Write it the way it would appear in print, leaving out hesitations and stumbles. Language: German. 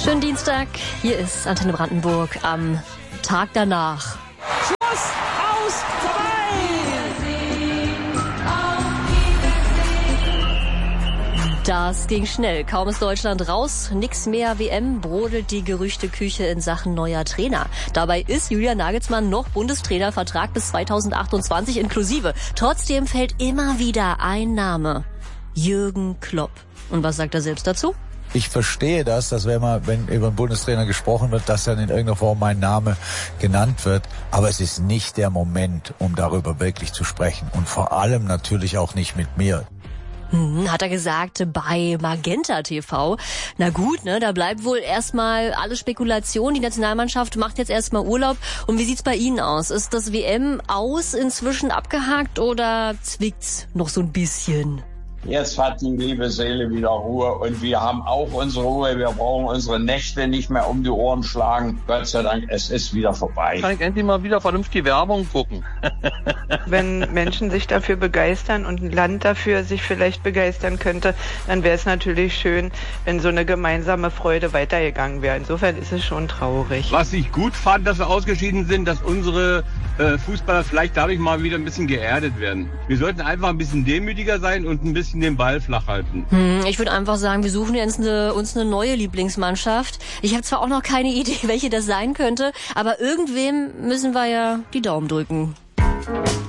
Schönen Dienstag, hier ist Antenne Brandenburg am Tag danach. Schluss, aus, vorbei! Das ging schnell. Kaum ist Deutschland raus, nix mehr WM, brodelt die Gerüchteküche in Sachen neuer Trainer. Dabei ist Julian Nagelsmann noch Bundestrainer, Vertrag bis 2028 inklusive. Trotzdem fällt immer wieder ein Name: Jürgen Klopp. Und was sagt er selbst dazu? Ich verstehe das, dass wenn über einen Bundestrainer gesprochen wird, dass dann in irgendeiner Form mein Name genannt wird. Aber es ist nicht der Moment, um darüber wirklich zu sprechen. Und vor allem natürlich auch nicht mit mir. Hat er gesagt bei Magenta TV. Na gut, ne, da bleibt wohl erstmal alle Spekulation. Die Nationalmannschaft macht jetzt erstmal Urlaub. Und wie sieht's bei Ihnen aus? Ist das WM aus inzwischen abgehakt oder zwickt's noch so ein bisschen? Jetzt hat die liebe Seele wieder Ruhe und wir haben auch unsere Ruhe. Wir brauchen unsere Nächte nicht mehr um die Ohren schlagen. Gott sei Dank, es ist wieder vorbei. Kann ich endlich mal wieder vernünftig Werbung gucken. Wenn Menschen sich dafür begeistern und ein Land dafür sich vielleicht begeistern könnte, dann wäre es natürlich schön, wenn so eine gemeinsame Freude weitergegangen wäre. Insofern ist es schon traurig. Was ich gut fand, dass wir ausgeschieden sind, dass unsere Fußballer vielleicht dadurch mal wieder ein bisschen geerdet werden. Wir sollten einfach ein bisschen demütiger sein und ein bisschen den Ball flach halten. Ich würde einfach sagen, wir suchen jetzt uns eine neue Lieblingsmannschaft. Ich habe zwar auch noch keine Idee, welche das sein könnte, aber irgendwem müssen wir ja die Daumen drücken.